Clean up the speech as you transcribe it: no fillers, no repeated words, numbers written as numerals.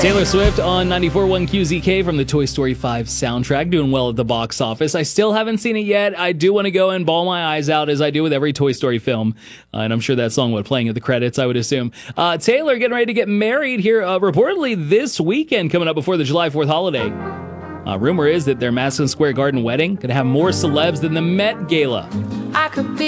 Taylor Swift on 94.1 QZK from the Toy Story 5 soundtrack, doing well at the box office. I still haven't seen it yet. I do want to go and bawl my eyes out as I do with every Toy Story film. And I'm sure that song would playing at the credits, I would assume. Taylor getting ready to get married here reportedly this weekend coming up before the July 4th holiday. Rumor is that their Madison Square Garden wedding could have more celebs than the Met Gala. I could be